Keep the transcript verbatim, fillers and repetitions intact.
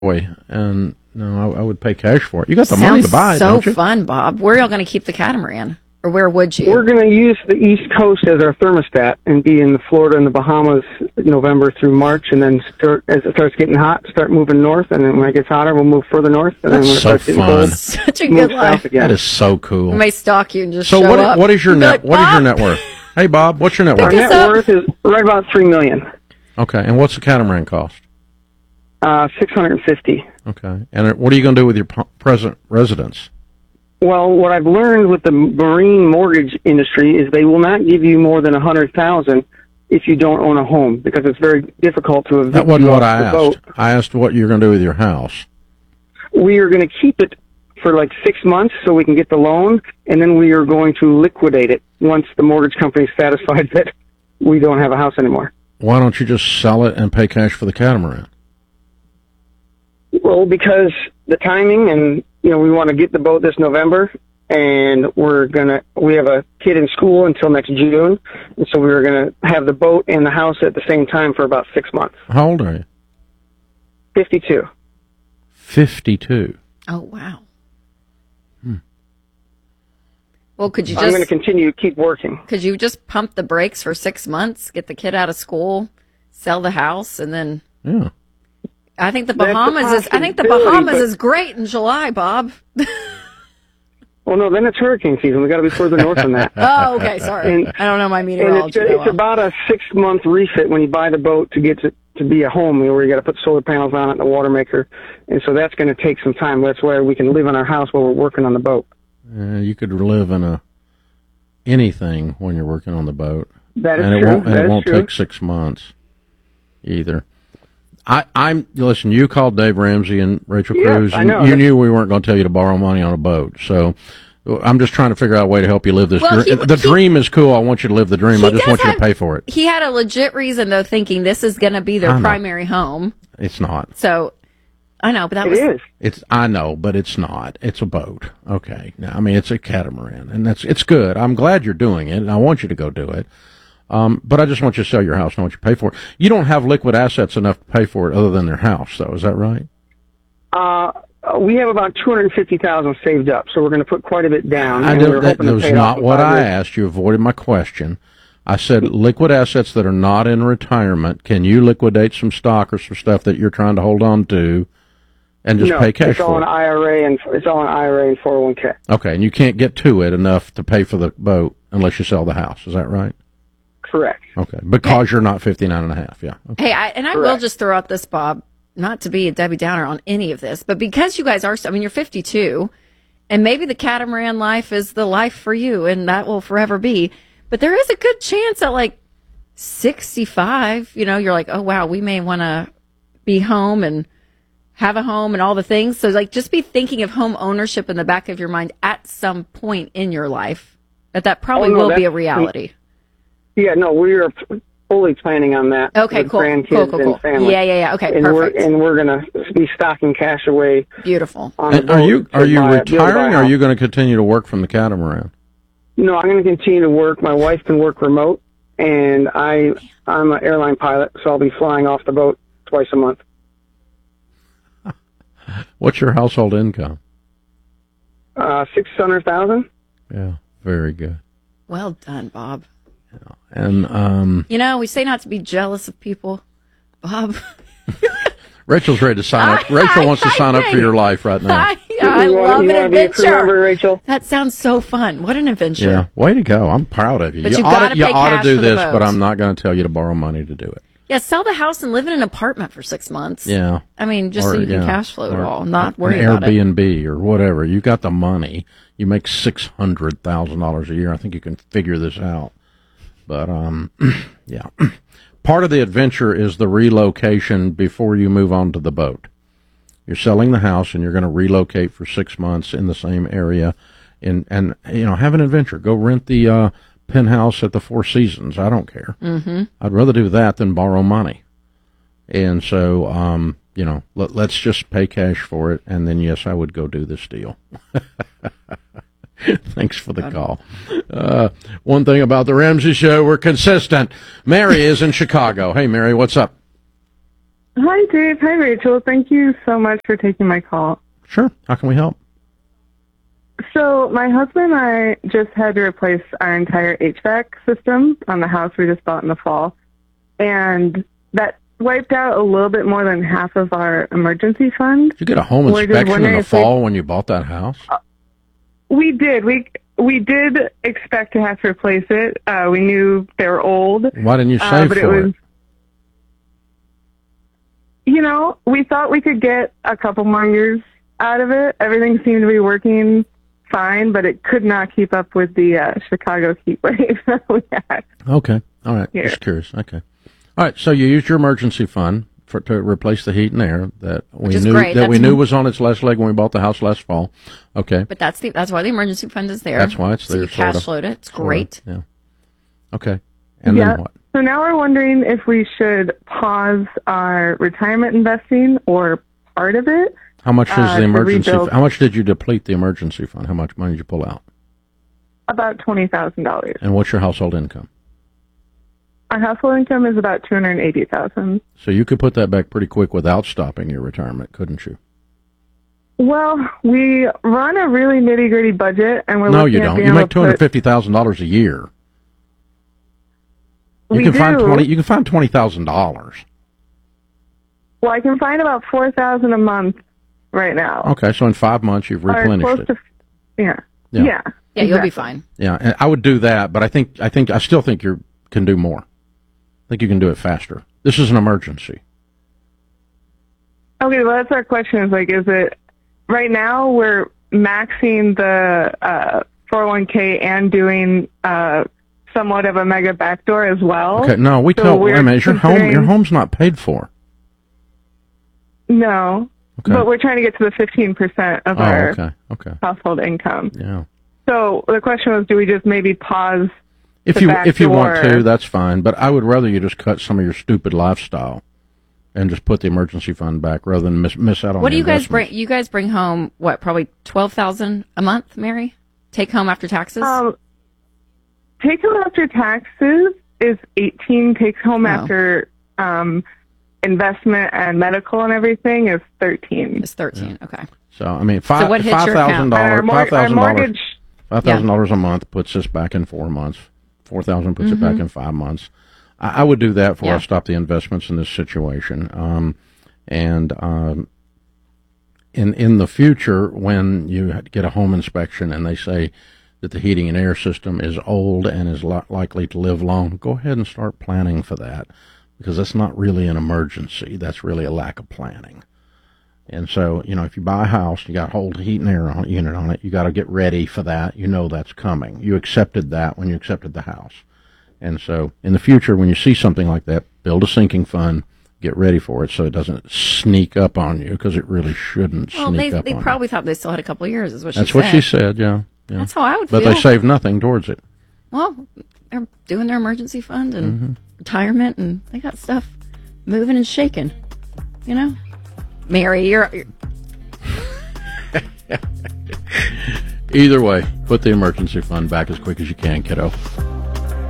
boy, and no, I, I would pay cash for it. You got the money to buy it, so don't you? fun, Bob. Where are y'all going to keep the catamaran? Or where would you? We're going to use the East Coast as our thermostat and be in the Florida and the Bahamas November through March, and then start, as it starts getting hot, start moving north, and then when it gets hotter, we'll move further north. And That's then when it so starts getting fun. cold, Such a move good life. south again. That is so cool. I may stalk you and just So show what? up. What is your Be net? like, What is your "Bob." net worth? Hey, Bob, what's your net Our worth? net up. worth is right about three million dollars. Okay, and what's the catamaran cost? Uh, six hundred fifty. Okay, and what are you going to do with your p- present residence? Well, what I've learned with the marine mortgage industry is they will not give you more than a hundred thousand if you don't own a home, because it's very difficult to evict That wasn't you what off I the asked. boat. I asked what you're going to do with your house. We are going to keep it for like six months so we can get the loan, and then we are going to liquidate it once the mortgage company is satisfied that we don't have a house anymore. Why don't you just sell it and pay cash for the catamaran? Well, because the timing, and you know, we want to get the boat this November, and we're gonna we have a kid in school until next June, and so we were gonna have the boat and the house at the same time for about six months. How old are you? Fifty-two. Fifty-two. Oh, wow. Hmm. Well, could you I'm going to just continue to keep working. could you just pump the brakes for six months, get the kid out of school, sell the house, and then Yeah. I think the That's a Bahamas is I think the possibility, Bahamas but- is great in July, Bob. Well, no, then it's hurricane season. We got to be further north than that. Oh, okay, sorry. And- I don't know my And meteorology. it's, very it's well. about a six-month refit when you buy the boat to get to, to be a home, you know, where you got to put solar panels on it and a water maker. And so that's going to take some time. That's why we can live in our house while we're working on the boat. Uh, you could live in a anything when you're working on the boat, That is and it true. won't and That it is won't true. take six months either. I, I'm listen. You called Dave Ramsey and Rachel Yes, Cruz. I and know. You knew we weren't going to tell you to borrow money on a boat, so I'm just trying to figure out a way to help you live this Well, dream. he- The he- dream is cool. I want you to live the dream. He I just does want you have- to pay for it. He had a legit reason though, thinking this is going to be their I know. primary home. It's not. So I know, but that It was is. It's I know, but it's not. It's a boat. Okay. Now, I mean, it's a catamaran, and that's it's good. I'm glad you're doing it, and I want you to go do it. Um, but I just want you to sell your house and I want you to pay for it. You don't have liquid assets enough to pay for it other than their house, though. Is that right? Uh, we have about two hundred fifty thousand dollars saved up, so we're going to put quite a bit down. I and don't, we're that hoping to was pay it off not in what five I years. asked. You avoided my question. I said liquid assets that are not in retirement. Can you liquidate some stock or some stuff that you're trying to hold on to and just no, pay cash it's all for an it? I R A and it's all an I R A and four oh one k. Okay, and you can't get to it enough to pay for the boat unless you sell the house. Is that right? Correct. Okay, because you're not fifty-nine and a half, yeah. Okay. Hey, I, and I will Correct. just throw out this, Bob, not to be a Debbie Downer on any of this, but because you guys are, I mean, you're fifty-two, and maybe the catamaran life is the life for you, and that will forever be. But there is a good chance at like sixty-five, you know, you're like, oh, wow, we may want to be home and have a home and all the things. So, like, just be thinking of home ownership in the back of your mind at some point in your life, that that probably Oh, no, will be a that's- reality. Yeah, no, we are fully planning on that. Okay, with cool. Grandkids Cool, cool, cool. and family. Yeah, yeah, yeah. Okay, and perfect. We're, and we're going to be stocking cash away. Beautiful. On the And are boat you to are you buy- be able to buy a retiring, or are house. you going to continue to work from the catamaran? No, I'm going to continue to work. My wife can work remote, and I I'm an airline pilot, so I'll be flying off the boat twice a month. What's your household income? Uh, six hundred thousand. Yeah, very good. Well done, Bob. And um, You know, we say not to be jealous of people, Bob. Rachel's ready to sign up. I- Rachel I- wants to I sign up for think- your life right now. I, I you love want, an you want to be a crew member, adventure. Rachel? That sounds so fun. What an adventure. Yeah, way to go. I'm proud of you. But you you've ought gotta to, you pay ought to cash do for the this, boat. but I'm not going to tell you to borrow money to do it. Yeah, sell the house and live in an apartment for six months. Yeah. I mean, just Or, so you can yeah, cash flow it or all, not an worry about it. Airbnb or whatever. You got the money. You make six hundred thousand dollars a year. I think you can figure this out. But um, yeah, part of the adventure is the relocation before you move on to the boat. You're selling the house and you're going to relocate for six months in the same area, and and you know have an adventure. Go rent the uh, penthouse at the Four Seasons. I don't care. Mm-hmm. I'd rather do that than borrow money. And so um, you know, let, let's just pay cash for it, and then yes, I would go do this deal. Thanks for the call. Uh, one thing about the Ramsey Show, we're consistent. Mary is in Chicago. Hey, Mary, what's up? Hi, Dave. Hi, Rachel. Thank you so much for taking my call. Sure. How can we help? So my husband and I just had to replace our entire H V A C system on the house we just bought in the fall. And that wiped out a little bit more than half of our emergency fund. Did you get a home We're just inspection in wondering the if we- fall when you bought that house? We did. We we did expect to have to replace it. Uh, we knew they were old. Why didn't you uh, save but for it was, it? You know, we thought we could get a couple more years out of it. Everything seemed to be working fine, but it could not keep up with the uh, Chicago heat wave that we had. Okay. All right. Here. Just curious. Okay. All right. So you used your emergency fund for to replace the heat and air that we Which is knew great. that we That's- knew was on its last leg when we bought the house last fall. Okay. But that's the that's why the emergency fund is there. That's why it's so there, you sort cash of. float it. It's Sort of, great. Yeah. Okay. And yeah. then what? So now we're wondering if we should pause our retirement investing or part of it. How much is Uh, the to emergency? rebuild. How much did you deplete the emergency fund? How much money did you pull out? About twenty thousand dollars. And what's your household income? Our household income is about two hundred eighty thousand dollars. So you could put that back pretty quick without stopping your retirement, couldn't you? Well, we run a really nitty gritty budget, and we're No, looking you at don't. being You able make to two hundred put- fifty thousand dollars a year. You We can find do. twenty. You can find twenty thousand dollars. Well, I can find about four thousand a month right now. Okay, so in five months you've Or replenished close it. to, yeah. Yeah. Yeah. Yeah, you'll be exactly. fine. Yeah, and I would do that, but I think I think I still think you can do more. I think you can do it faster. This is an emergency. Okay, well, that's our question. Is like, is it right now we're maxing the uh, four oh one k and doing uh, somewhat of a mega backdoor as well? Okay, no, we So tell. we're Wait a minute, is your home your considering- home's not paid for. No, Okay. but we're trying to get to the fifteen percent of Oh, our okay, okay, household income. yeah. So the question was, do we just maybe pause? If The you back if you want door. to, that's fine. But I would rather you just cut some of your stupid lifestyle, and just put the emergency fund back rather than miss miss out on. What the do you guys investments. bring? You guys bring home what? Probably twelve thousand a month, Mary. Take home after taxes. Um, take home after taxes is eighteen. Takes home Oh. after um, investment and medical and everything is thirteen. it's thirteen. Okay. So I mean, five So what hits five your thousand account? And our, dollars, mor- five our thousand dollars, mortgage. five thousand dollars a month puts us back in four months. Four thousand puts it back in five months. I, I would do that before I Yeah. stop the investments in this situation. Um, and um, in in the future, when you get a home inspection and they say that the heating and air system is old and is li- likely to live long, go ahead and start planning for that, because that's not really an emergency. That's really a lack of planning. And so, you know, if you buy a house, you got a whole heat and air on, unit on it, you got to get ready for that. You know that's coming. You accepted that when you accepted the house. And so in the future, when you see something like that, build a sinking fund, get ready for it so it doesn't sneak up on you, because it really shouldn't Well, sneak they up they on probably thought they still had a couple of years. Is what you. That's she what said. she said, yeah. yeah. That's how I would But feel. they saved nothing towards it. Well, they're doing their emergency fund and Mm-hmm. retirement, and they got stuff moving and shaking. You know, Mary, you're, you're Either way, put the emergency fund back as quick as you can, kiddo.